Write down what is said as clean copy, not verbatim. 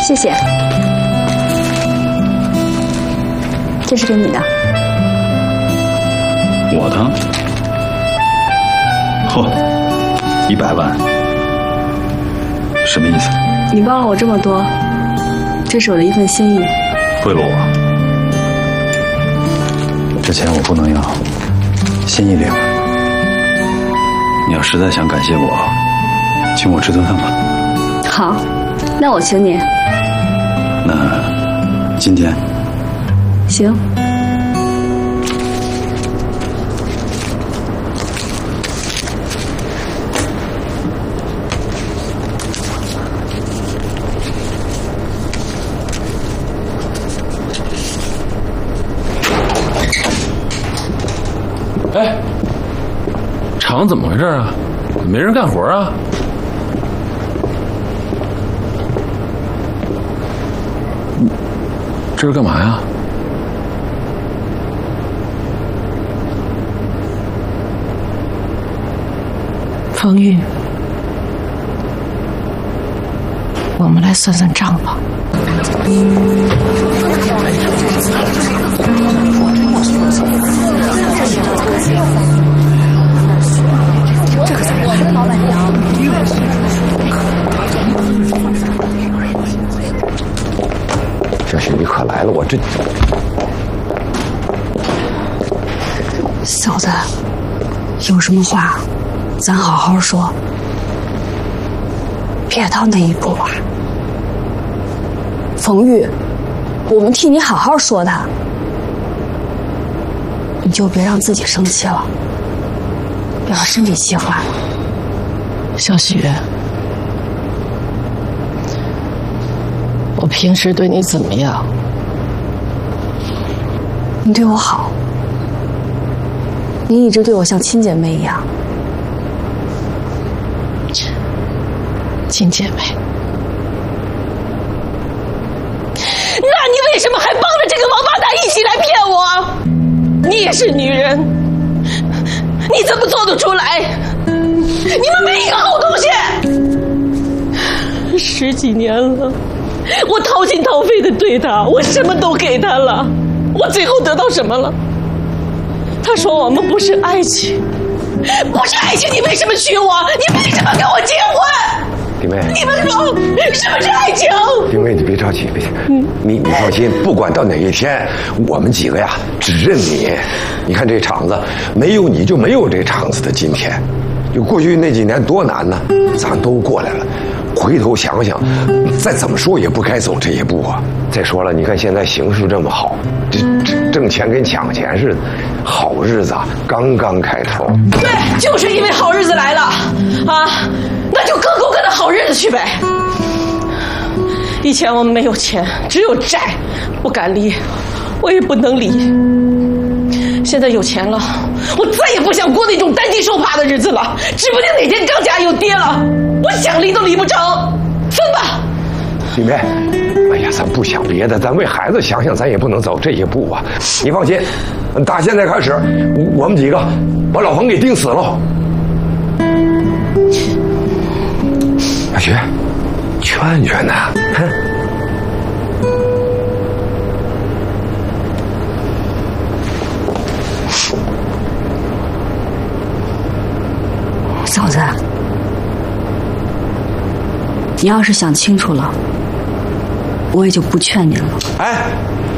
谢谢。这是给你的。 我的？嚯，100万，什么意思？ 你帮了我这么多，这是我的一份心意。 贿赂我？这钱我不能要，心意领了。你要实在想感谢我，请我吃顿饭吧。 好，那我请你。 那今天？ 行。 哎，厂怎么回事啊？没人干活啊？这是干嘛呀？ 冯玉，我们来算算账吧。 这可才是老板娘。 这是你可来了，我这嫂子，有什么话，咱好好说，别到那一步啊。冯玉，我们替你好好说他，你就别让自己生气了，别让身体气坏了。 小雪，我平时对你怎么样？ 你对我好，你一直对我像亲姐妹一样。 亲姐妹，那你为什么还帮着这个王八蛋一起来骗我？你也是女人，你怎么做得出来？你们没一个好东西！10几年了，我掏心掏肺的对他，我什么都给他了，我最后得到什么了？他说我们不是爱情，不是爱情，你为什么娶我？你为什么跟我结婚？ 弟妹， 你们说什么是爱情？ 弟妹，你别着急，你放心，不管到哪一天，我们几个呀只认你。你看这厂子，没有你就没有这厂子的今天。就过去那几年多难呢，咱都过来了。回头想想，再怎么说也不该走这一步啊。再说了，你看现在形势这么好，这挣钱跟抢钱似的，好日子刚刚开头。 对，就是因为好日子来了啊，那就各过各的好日子去呗。以前我们没有钱，只有债，不敢离，我也不能离。现在有钱了，我再也不想过那种担惊受怕的日子了。指不定哪天钢价又跌了，我想离都离不成。分吧。 弟妹，哎呀，咱不想别的，咱为孩子想想，咱也不能走这一步啊。你放心，打现在开始，我们几个把老冯给盯死了。小雪，劝劝他，哼。 嫂子，你要是想清楚了，我也就不劝你了。 哎，